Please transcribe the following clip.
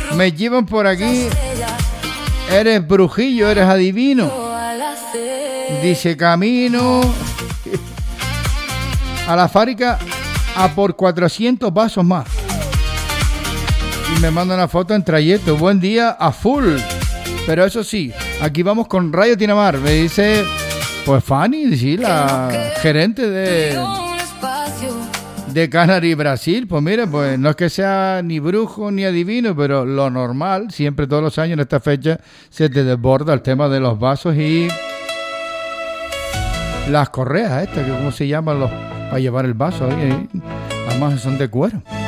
Me llevan por aquí. Eres brujillo, eres adivino. Dice camino a la fábrica a por 400 vasos más. Y me manda una foto en trayecto. Buen día a full. Pero eso sí, aquí vamos con Radio Tinamar. Me dice, pues Fanny, sí, la gerente de Canary Brasil. Pues mire, pues no es que sea ni brujo ni adivino, pero lo normal, siempre todos los años en esta fecha se te desborda el tema de los vasos y las correas estas, que cómo se llaman los para llevar el vaso ahí. Además son de cuero.